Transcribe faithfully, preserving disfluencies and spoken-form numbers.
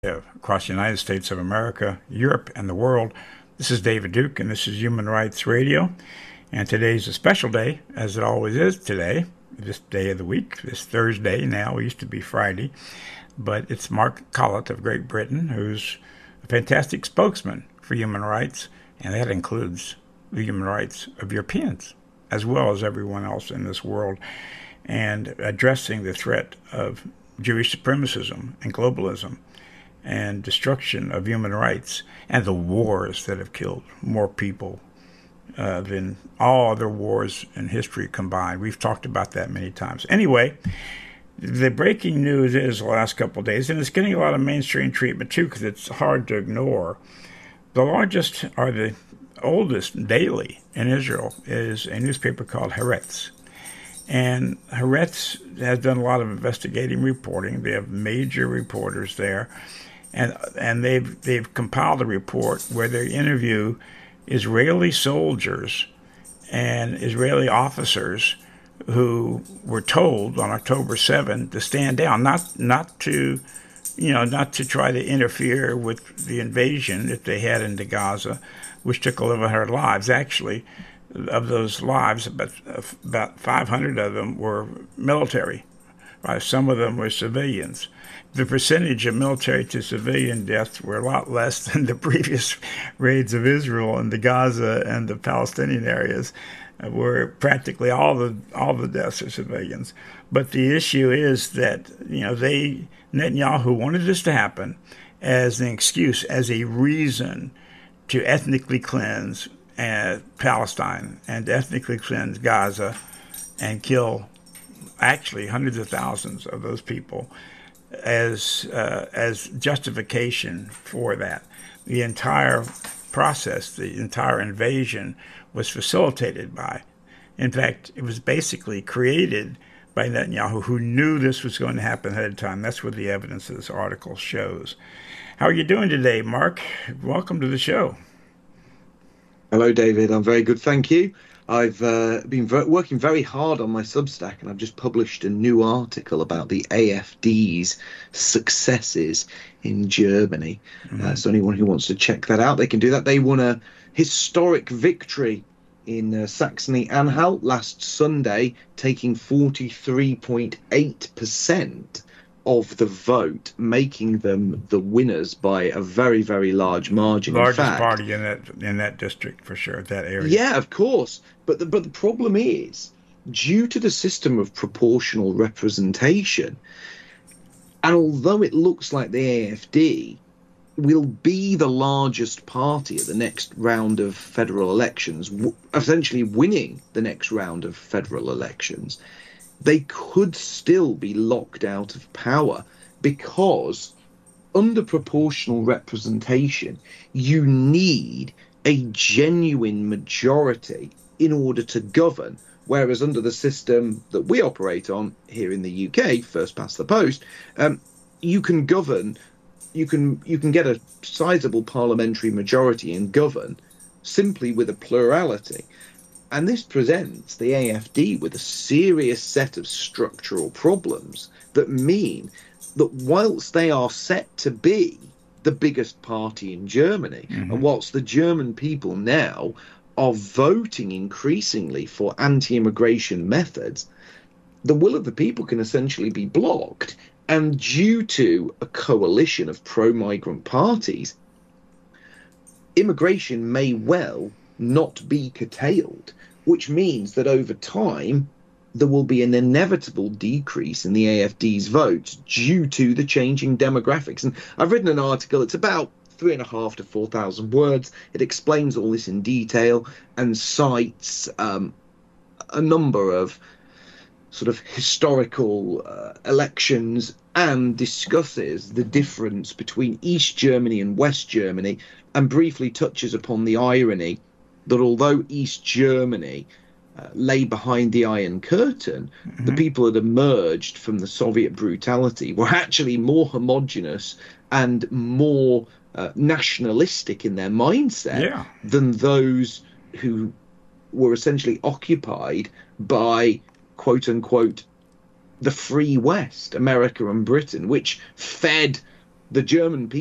across the United States of America, Europe, and the world. This is David Duke, and this is Human Rights Radio. And today's a special day, as it always is today, this day of the week, this Thursday now. It used to be Friday. But it's Mark Collett of Great Britain, who's a fantastic spokesman for human rights, and that includes the human rights of Europeans, as well as everyone else in this world, and addressing the threat of Jewish supremacism and globalism and destruction of human rights and the wars that have killed more people uh, than all other wars in history combined. We've talked about that many times. Anyway, the breaking news is the last couple of days, and it's getting a lot of mainstream treatment too because it's hard to ignore. The largest or the oldest daily in Israel is a newspaper called Haaretz. And Haaretz has done a lot of investigating reporting. They have major reporters there. And and they've they've compiled a report where they interview Israeli soldiers and Israeli officers who were told on October seventh to stand down, not not to, you know, not to try to interfere with the invasion that they had into Gaza, which took eleven hundred lives. Actually, of those lives, about about five hundred of them were military. Right? Some of them were civilians. The percentage of military to civilian deaths were a lot less than the previous raids of Israel in the Gaza and the Palestinian areas, uh, where practically all the all the deaths are civilians. But the issue is that, you know, they Netanyahu wanted this to happen as an excuse, as a reason to ethnically cleanse uh, Palestine and ethnically cleanse Gaza and kill actually hundreds of thousands of those people as uh, as justification for that. The entire process, the entire invasion was facilitated by, in fact, it was basically created by Netanyahu, who knew this was going to happen ahead of time. That's what the evidence of this article shows. How are you doing today, Mark? Welcome to the show. Hello, David. I'm very good, thank you. I've uh, been ver- working very hard on my Substack, and I've just published a new article about the A F D's successes in Germany. Mm-hmm. Uh, so anyone who wants to check that out, they can do that. They won a historic victory in uh, Saxony-Anhalt last Sunday, taking forty-three point eight percent of the vote, making them the winners by a very, very large margin. Largest in fact, party in that in that district, for sure, that area. Yeah, of course. But the, but the problem is, due to the system of proportional representation, and although it looks like the A F D will be the largest party at the next round of federal elections, w- essentially winning the next round of federal elections, they could still be locked out of power because under proportional representation, you need a genuine majority in order to govern. Whereas under the system that we operate on here in the U K, first past the post, um, you can govern, you can you can get a sizable parliamentary majority and govern simply with a plurality. And this presents the A F D with a serious set of structural problems that mean that whilst they are set to be the biggest party in Germany, mm-hmm. and whilst the German people now are voting increasingly for anti-immigration methods, the will of the people can essentially be blocked. And due to a coalition of pro-migrant parties, immigration may well not be curtailed, which means that over time there will be an inevitable decrease in the A F D's votes due to the changing demographics. And I've written an article, it's about three and a half to four thousand words. It explains all this in detail and cites um, a number of sort of historical uh, elections and discusses the difference between East Germany and West Germany, and briefly touches upon the irony that although East Germany uh, lay behind the Iron Curtain, mm-hmm. the people that emerged from the Soviet brutality were actually more homogenous and more uh, nationalistic in their mindset yeah. than those who were essentially occupied by, quote unquote, the free West, America and Britain, which fed the German